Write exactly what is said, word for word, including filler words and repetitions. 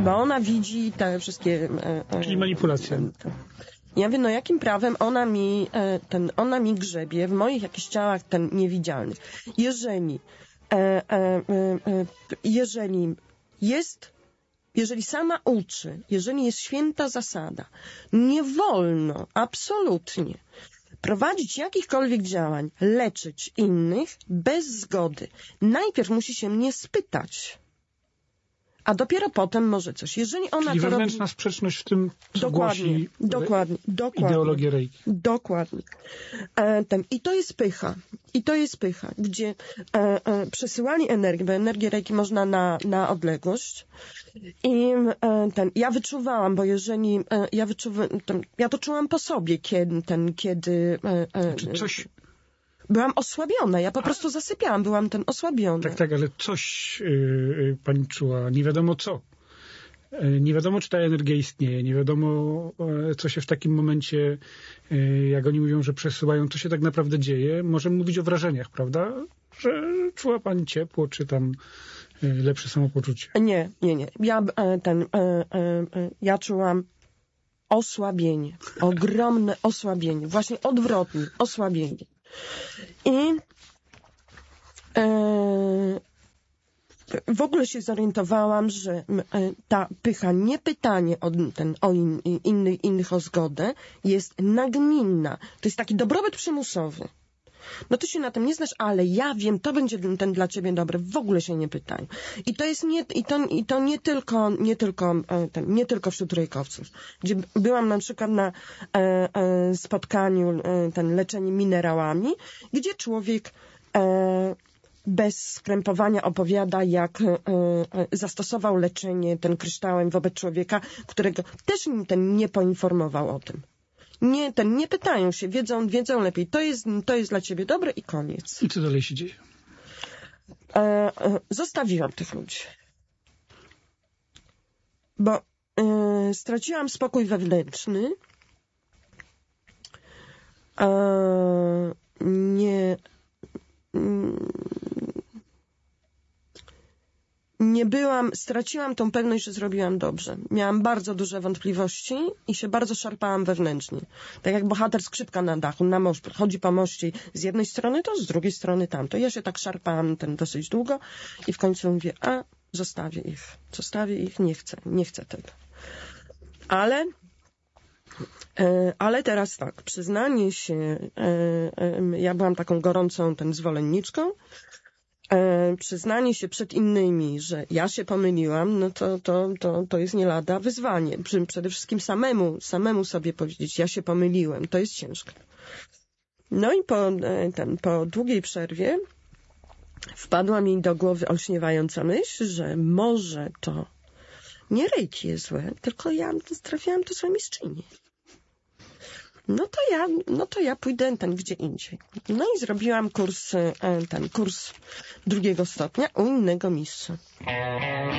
Bo ona widzi te wszystkie... E, Czyli manipulacje. Ja wiem, no jakim prawem ona mi, e, ten, ona mi grzebie w moich jakichś ciałach ten niewidzialnych. Jeżeli, e, e, e, jeżeli jest, jeżeli sama uczy, jeżeli jest święta zasada, nie wolno, absolutnie, prowadzić jakichkolwiek działań, leczyć innych bez zgody. Najpierw musi się mnie spytać, a dopiero potem może coś. Jeżeli ona Czyli to wewnętrzna robi... przeczność w tym, co dokładnie, głosi dokładnie, dokładnie, ideologię Reiki. Dokładnie. E, ten, I to jest pycha. I to jest pycha, gdzie e, e, przesyłali energię, bo energię Reiki można na, na odległość. I e, ten, ja wyczuwałam, bo jeżeli e, ja wyczuwam, ten, ja to czułam po sobie, kiedy, ten, kiedy e, e, Czy coś... byłam osłabiona, ja po prostu zasypiałam, byłam ten osłabiona. Tak, tak, ale coś yy, pani czuła, nie wiadomo co. Yy, nie wiadomo, czy ta energia istnieje, nie wiadomo, yy, co się w takim momencie, yy, jak oni mówią, że przesyłają, co się tak naprawdę dzieje. Możemy mówić o wrażeniach, prawda? Że czuła pani ciepło, czy tam yy, lepsze samopoczucie. Nie, nie, nie. Ja, e, ten, e, e, ja czułam osłabienie, ogromne osłabienie, właśnie odwrotnie, osłabienie. I e, w ogóle się zorientowałam, że e, ta pycha, nie pytanie o, ten, o in, inny, innych o zgodę, jest nagminna. To jest taki dobrobyt przymusowy. No ty się na tym nie znasz, ale ja wiem, to będzie ten dla ciebie dobry. W ogóle się nie pytają. I to jest nie, i to, i to nie tylko, nie tylko, ten, nie tylko wśród rejkowców. Gdzie byłam na przykład na e, e, spotkaniu e, ten leczenie minerałami, gdzie człowiek e, bez skrępowania opowiada, jak e, e, zastosował leczenie ten kryształem wobec człowieka, którego też ten nie poinformował o tym. Nie, ten, nie pytają się, wiedzą, wiedzą lepiej. To jest, to jest dla ciebie dobre i koniec. I co dalej się dzieje? E, e, zostawiłam tych ludzi. Bo e, straciłam spokój wewnętrzny. E, nie... Mm, Nie byłam, straciłam tą pewność, że zrobiłam dobrze. Miałam bardzo duże wątpliwości i się bardzo szarpałam wewnętrznie. Tak jak bohater skrzypka na dachu, na moście, chodzi po moście z jednej strony to, z drugiej strony tamto. Ja się tak szarpałam ten dosyć długo i w końcu mówię, a zostawię ich, zostawię ich, nie chcę, nie chcę tego. Ale, e, ale teraz tak, przyznanie się, e, e, ja byłam taką gorącą ten zwolenniczką, E, przyznanie się przed innymi, że ja się pomyliłam, no to, to, to, to jest nie lada wyzwanie. Przede wszystkim samemu, samemu sobie powiedzieć, ja się pomyliłem, to jest ciężko. No i po, e, ten, po długiej przerwie wpadła mi do głowy olśniewająca myśl, że może to nie Reiki jest złe, tylko ja trafiłam do złej mistrzyni. No to ja, no to ja pójdę ten gdzie indziej. No i zrobiłam kurs, ten kurs drugiego stopnia u innego mistrza.